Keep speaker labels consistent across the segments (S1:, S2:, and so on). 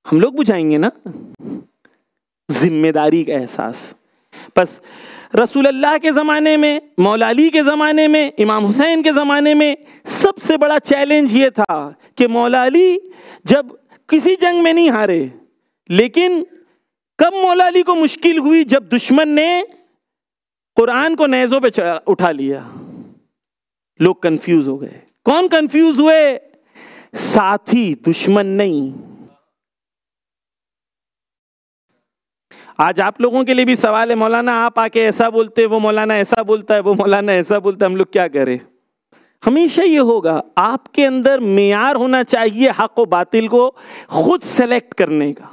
S1: ہم لوگ بجھائیں گے نا. ذمہ داری کا احساس. بس رسول اللہ کے زمانے میں، مولا علی کے زمانے میں، امام حسین کے زمانے میں سب سے بڑا چیلنج یہ تھا کہ مولا علی جب کسی جنگ میں نہیں ہارے، لیکن کب مولا علی کو مشکل ہوئی؟ جب دشمن نے قرآن کو نیزوں پہ اٹھا لیا. لوگ کنفیوز ہو گئے. کون کنفیوز ہوئے؟ ساتھی، دشمن نہیں. آج آپ لوگوں کے لیے بھی سوال ہے، مولانا آپ آ کے ایسا بولتے، وہ مولانا ایسا بولتا ہے، وہ مولانا ایسا بولتا ہے، ہم لوگ کیا کریں؟ ہمیشہ یہ ہوگا، آپ کے اندر معیار ہونا چاہیے حق و باطل کو خود سلیکٹ کرنے کا.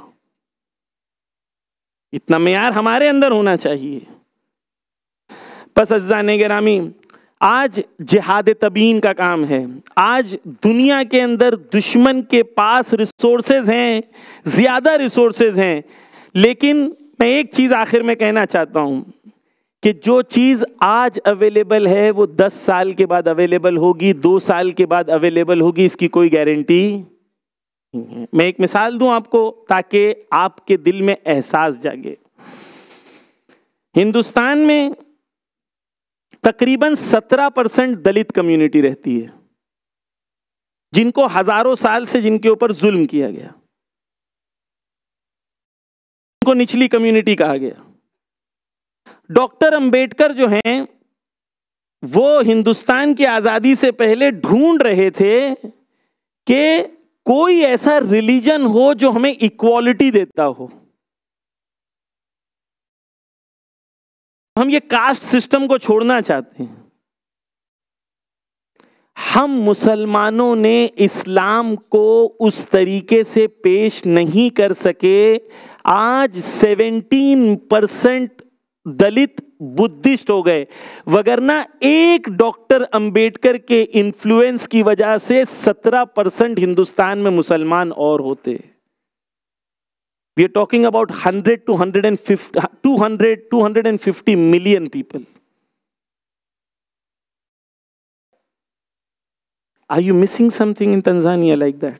S1: اتنا معیار ہمارے اندر ہونا چاہیے. بس عزیزان گرامی، آج جہاد تبیین کا کام ہے. آج دنیا کے اندر دشمن کے پاس ریسورسز ہیں، زیادہ ریسورسز ہیں، لیکن میں ایک چیز آخر میں کہنا چاہتا ہوں کہ جو چیز آج اویلیبل ہے وہ 10 سال کے بعد اویلیبل ہوگی، 2 سال کے بعد اویلیبل ہوگی، اس کی کوئی گارنٹی نہیں ہے. میں ایک مثال دوں آپ کو تاکہ آپ کے دل میں احساس جاگے. ہندوستان میں تقریباً 17% دلت کمیونٹی رہتی ہے، جن کو ہزاروں سال سے جن کے اوپر ظلم کیا گیا، کو نچلی کمیونٹی کہا گیا. ڈاکٹر امبیڈکر جو ہیں وہ ہندوستان کی آزادی سے پہلے ڈھونڈ رہے تھے کہ کوئی ایسا ریلیجن ہو جو ہمیں ایکوالٹی دیتا ہو. ہم یہ کاسٹ سسٹم کو چھوڑنا چاہتے ہیں. ہم مسلمانوں نے اسلام کو اس طریقے سے پیش نہیں کر سکے. آج 17% دلت بدھسٹ ہو گئے، وگرنہ ایک ڈاکٹر امبیڈکر کے انفلوئنس کی وجہ سے 17% ہندوستان میں مسلمان اور ہوتے. We are talking about 100 to 150, 250 million people. Are you missing something in Tanzania like that?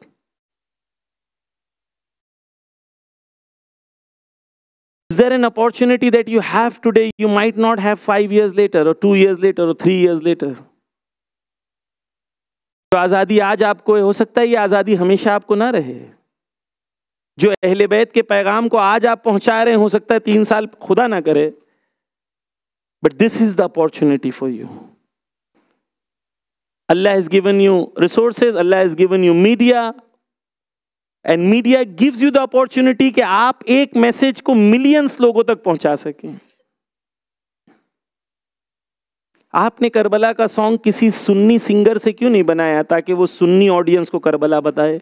S1: Is there an opportunity that you have today you might not have 5 years later or 2 years later or 3 years later? جو آزادی آج آپ کو ہو سکتا ہے یہ آزادی ہمیشہ آپ کو نہ رہے. جو اہل بیت کے پیغام کو آج آپ پہنچا رہے ہیں ہو سکتا ہے 3 سال خدا نہ کرے. But this is the opportunity for you. Allah has given you resources, Allah has given you media, and media gives you the opportunity کہ آپ ایک میسج کو ملینز لوگوں تک پہنچا سکیں. آپ نے کربلا کا سانگ کسی سنی سنگر سے کیوں نہیں بنایا تاکہ وہ سنی آڈینس کو کربلا بتائے؟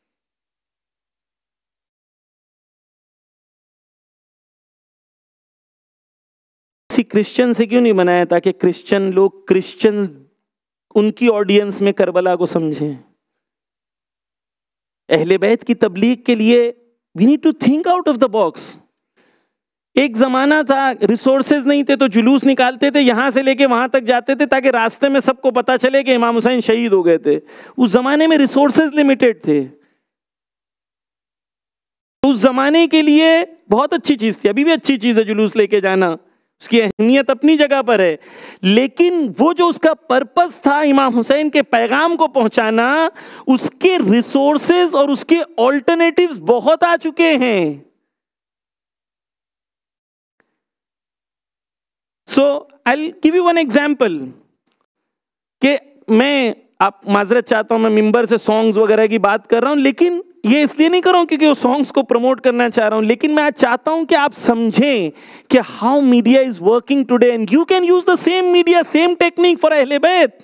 S1: کسی کرسچن سے کیوں نہیں بنایا تاکہ کرسچن لوگ ان کی آڈینس میں کربلا کو سمجھیں؟ اہل بیت کی تبلیغ کے لیے we need to think out of the box. ایک زمانہ تھا ریسورسز نہیں تھے تو جلوس نکالتے تھے، یہاں سے لے کے وہاں تک جاتے تھے تاکہ راستے میں سب کو پتا چلے کہ امام حسین شہید ہو گئے تھے. اس زمانے میں ریسورسز لمیٹڈ تھے. اس زمانے کے لیے بہت اچھی چیز تھی، ابھی بھی اچھی چیز ہے جلوس لے کے جانا، اس کی اہمیت اپنی جگہ پر ہے، لیکن وہ جو اس کا پرپس تھا امام حسین کے پیغام کو پہنچانا، اس کے ریسورسز اور اس کے آلٹرنیٹیوز بہت آ چکے ہیں. So I'll give you one example کہ میں آپ معذرت چاہتا ہوں، میں ممبر سے سانگز وغیرہ کی بات کر رہا ہوں، لیکن یہ اس لیے نہیں کر رہا ہوں کیونکہ وہ سانگز کو پروموٹ کرنا چاہ رہا ہوں، لیکن میں آج چاہتا ہوں کہ آپ سمجھیں کہ how media is working today and you can use the same media, same technique for اہل بیت.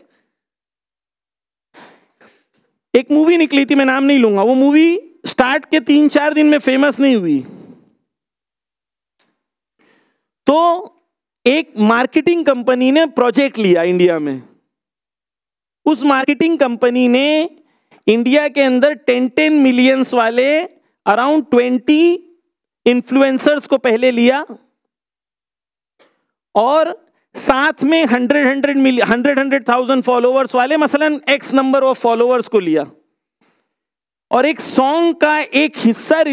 S1: ایک مووی نکلی تھی، میں نام نہیں لوں گا، وہ مووی سٹارٹ کے 3-4 دن میں فیمس نہیں ہوئی. تو ایک مارکیٹنگ کمپنی نے پروجیکٹ لیا انڈیا میں. اس مارکیٹنگ کمپنی نے انڈیا کے اندر 10 ملینز والے اراؤنڈ 20 انفلوئنسرز کو پہلے لیا اور ساتھ میں 100,000 فالوورز والے مثلا ایکس نمبر آف فالوورز کو لیا اور ایک سانگ کا ایک حصہ